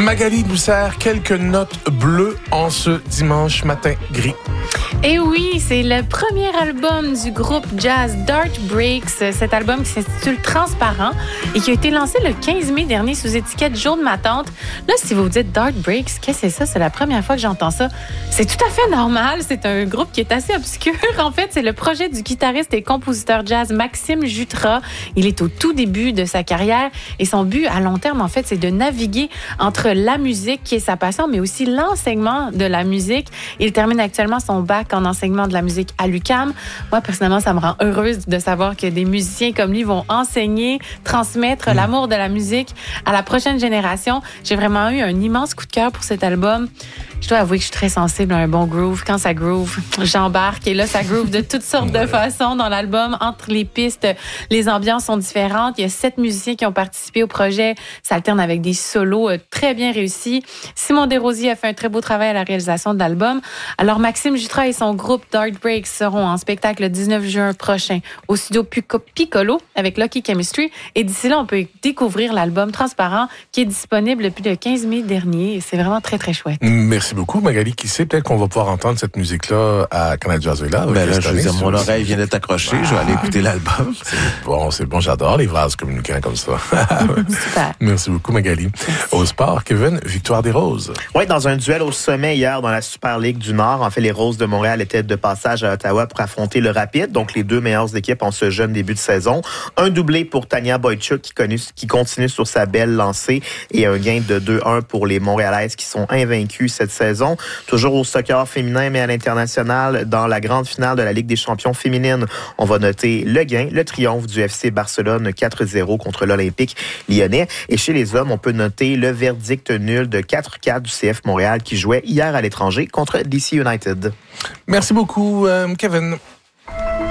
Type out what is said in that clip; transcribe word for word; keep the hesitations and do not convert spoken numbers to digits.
Magali nous sert quelques notes bleues en ce dimanche matin gris. Et oui, c'est le premier album du groupe jazz Dart Breaks. Cet album qui s'intitule Transparent et qui a été lancé le quinze mai dernier sous étiquette Jour de ma tante. Là, si vous vous dites Dart Breaks, qu'est-ce que c'est ça? C'est la première fois que j'entends ça. C'est tout à fait normal. C'est un groupe qui est assez obscur. En fait, c'est le projet du guitariste et compositeur jazz Maxime Jutras. Il est au tout début de sa carrière et son but à long terme, en fait, c'est de naviguer entre la musique qui est sa passion, mais aussi l'enseignement de la musique. Il termine actuellement son bac en enseignement de la musique à l'U Q A M. Moi, personnellement, ça me rend heureuse de savoir que des musiciens comme lui vont enseigner, transmettre mmh. l'amour de la musique à la prochaine génération. J'ai vraiment eu un immense coup de cœur pour cet album. Je dois avouer que je suis très sensible à un bon groove. Quand ça groove, j'embarque. Et là, ça groove de toutes sortes de façons dans l'album. Entre les pistes, les ambiances sont différentes. Il y a sept musiciens qui ont participé au projet. Ça alterne avec des solos très bien réussis. Simon Desrosiers a fait un très beau travail à la réalisation de l'album. Alors, Maxime Jutras et son groupe Dart Breaks seront en spectacle le dix-neuf juin prochain au studio Piccolo avec Lucky Chemistry. Et d'ici là, on peut découvrir l'album Transparent qui est disponible depuis le quinze mai dernier. Et c'est vraiment très, très chouette. Merci beaucoup, Magali. Qui sait, peut-être qu'on va pouvoir entendre cette musique-là à Canada Jazz Villa. Ben là, je veux dire, mon oreille vient d'être accrochée. Ah. Je vais aller écouter l'album. C'est bon, c'est bon. J'adore les vases communicants comme ça. Super. Merci beaucoup, Magali. Au sport, Kevin, victoire des Roses. Oui, dans un duel au sommet hier dans la Super Ligue du Nord, en fait, les Roses de Montréal étaient de passage à Ottawa pour affronter le Rapide, donc les deux meilleures équipes en ce jeune début de saison. Un doublé pour Tania Boychuk qui, connu, qui continue sur sa belle lancée et un gain de deux un pour les Montréalaises qui sont invaincus cette saison. Toujours au soccer féminin, mais à l'international, dans la grande finale de la Ligue des champions féminines, on va noter le gain, le triomphe du F C Barcelone quatre zéro contre l'Olympique lyonnais. Et chez les hommes, on peut noter le verdict nul de quatre quatre du C F Montréal qui jouait hier à l'étranger contre D C United. Merci beaucoup, euh, Kevin.